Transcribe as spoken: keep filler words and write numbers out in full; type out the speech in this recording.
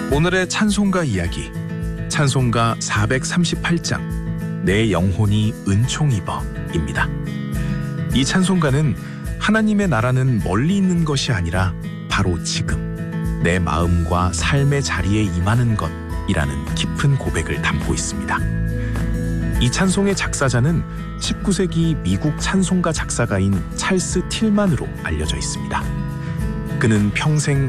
오늘의 찬송가 이야기, 찬송가 사백삼십팔 장 내 영혼이 은총 입어입니다. 이 찬송가는 하나님의 나라는 멀리 있는 것이 아니라 바로 지금 내 마음과 삶의 자리에 임하는 것이라는 깊은 고백을 담고 있습니다. 이 찬송의 작사자는 십구 세기 미국 찬송가 작사가인 찰스 틸만으로 알려져 있습니다. 그는 평생